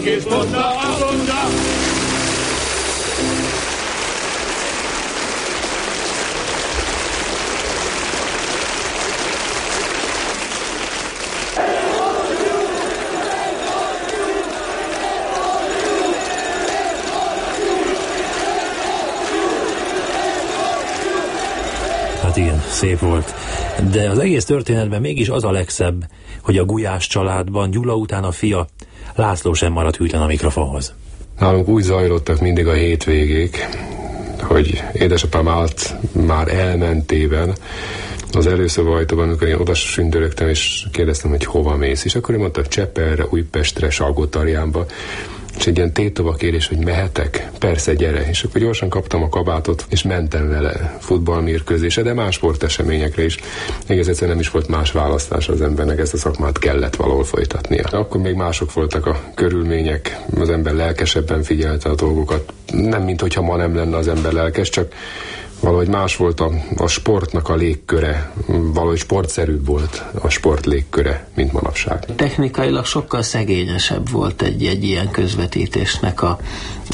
Hát igen, szép volt. De az egész történetben mégis az a legszebb, hogy a Gulyás családban Gyula után a fia, László sem maradt hűtlen a mikrofonhoz. Nálunk úgy zajlottak mindig a hétvégék, hogy édesapám állt már elmentében az előszobajtóban, amikor én oda sündörögtem, és kérdeztem, hogy hova mész. És akkor ő mondta, Csepelre, Újpestre, Salgótarjánba. És egy ilyen tétova kérés, hogy mehetek? Persze, gyere. És akkor gyorsan kaptam a kabátot, és mentem vele futballmérkőzésre, de más sporteseményekre is. Egész egyszerűen nem is volt más választás az embernek, ezt a szakmát kellett valahol folytatnia. Akkor még mások voltak a körülmények, az ember lelkesebben figyelte a dolgokat. Nem, mint hogyha ma nem lenne az ember lelkes, csak valahogy más volt a sportnak a légköre, valahogy sportszerűbb volt a sport légköre, mint manapság. Technikailag sokkal szegényesebb volt egy ilyen közvetítésnek a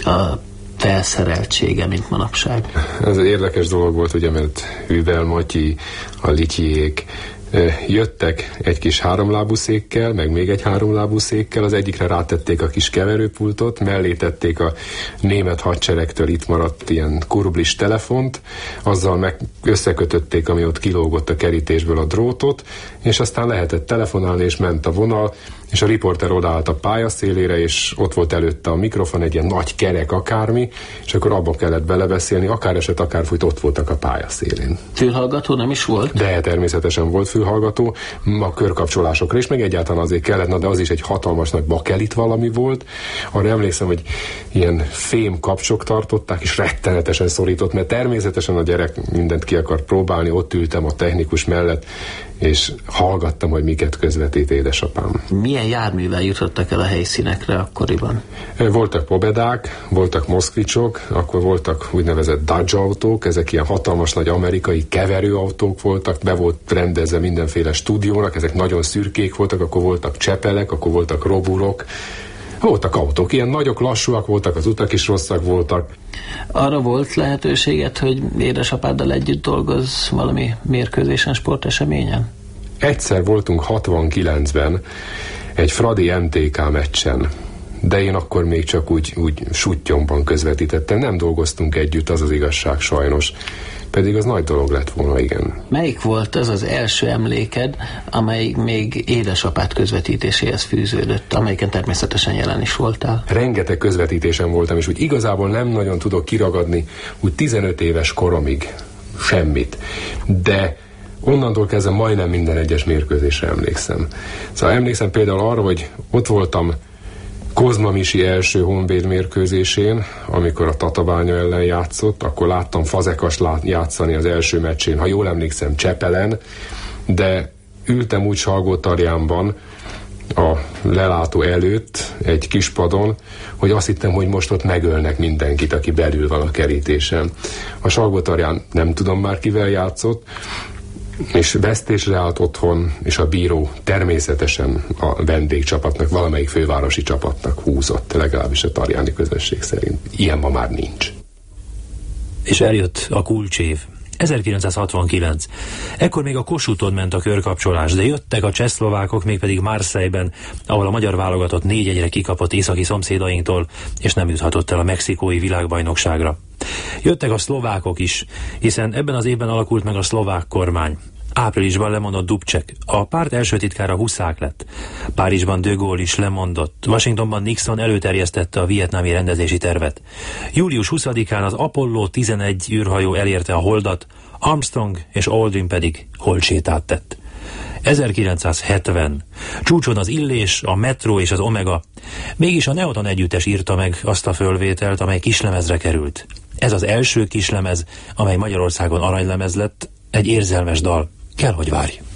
felszereltsége, mint manapság. Ez egy érdekes dolog volt, ugye, mert Hüvel, Matyi, a Lityiék jöttek egy kis háromlábú székkel, meg még egy háromlábú székkel, az egyikre rátették a kis keverőpultot, mellé tették a német hadseregtől itt maradt ilyen kurblis telefont, azzal meg összekötötték, ami ott kilógott a kerítésből, a drótot, és aztán lehetett telefonálni, és ment a vonal, és a riporter odaállt a pályaszélére, és ott volt előtte a mikrofon, egy ilyen nagy kerek akármi, és akkor abba kellett belebeszélni, akár eset, akár fújt, ott voltak a pályaszélén. Fülhallgató nem is volt? De természetesen volt fülhallgató, a körkapcsolásokra is, meg egyáltalán azért kellett, de az is egy hatalmas nagy bakelit valami volt. Arra emlékszem, hogy ilyen fém kapcsok tartották, és rettenetesen szorított, mert természetesen a gyerek mindent ki akart próbálni, ott ültem a technikus mellett, és hallgattam, hogy miket közvetít édesapám. Milyen járművel jutottak el a helyszínekre akkoriban? Voltak pobedák, voltak moszkvicsok, akkor voltak úgynevezett Dodge autók, ezek ilyen hatalmas nagy amerikai keverőautók voltak, be volt rendezve mindenféle stúdiónak, ezek nagyon szürkék voltak, akkor voltak Csepelek, akkor voltak Roburok, voltak autók, ilyen nagyok, lassúak voltak, az utak is rosszak voltak. Arra volt lehetőséget, hogy édesapáddal együtt dolgoz valami mérkőzésen, sporteseményen? Egyszer voltunk 69-ben egy Fradi MTK meccsen, de én akkor még csak úgy suttyomban közvetítettem, nem dolgoztunk együtt, az az igazság sajnos. Pedig az nagy dolog lett volna, igen. Melyik volt az az első emléked, amely még édesapád közvetítéséhez fűződött, amelyiken természetesen jelen is voltál? Rengeteg közvetítésen voltam, és úgy igazából nem nagyon tudok kiragadni úgy 15 éves koromig semmit. De onnantól kezdve majdnem minden egyes mérkőzésre emlékszem. Szóval emlékszem például arra, hogy ott voltam Kozma Misi első Honvéd mérkőzésén, amikor a Tatabánya ellen játszott, akkor láttam Fazekast játszani az első meccsén, ha jól emlékszem, Csepelen, de ültem úgy Salgótarjánban a lelátó előtt egy kispadon, hogy azt hittem, hogy most ott megölnek mindenkit, aki belül van a kerítésen. A Salgótarján nem tudom már kivel játszott, és vesztésre állt otthon, és a bíró természetesen a vendégcsapatnak, valamelyik fővárosi csapatnak húzott, legalábbis a tarjáni közösség szerint. Ilyen ma már nincs. És eljött a kulcsév. 1969. Ekkor még a Kossuthon ment a körkapcsolás, de jöttek a csehszlovákok, mégpedig Marseille-ben, ahol a magyar válogatott 4-1-re kikapott északi szomszédainktól, és nem juthatott el a mexikói világbajnokságra. Jöttek a szlovákok is, hiszen ebben az évben alakult meg a szlovák kormány. Áprilisban lemondott Dubček, a párt első titkára Huszák lett. Párizsban de Gaulle is lemondott, Washingtonban Nixon előterjesztette a vietnámi rendezési tervet. Július 20-án az Apollo 11 űrhajó elérte a Holdat, Armstrong és Aldrin pedig holdsétát tett. 1970. Csúcson az Illés, a Metro és az Omega. Mégis a Neoton együttes írta meg azt a fölvételt, amely kislemezre került. Ez az első kislemez, amely Magyarországon aranylemez lett, egy érzelmes dal. Kell, hogy várj.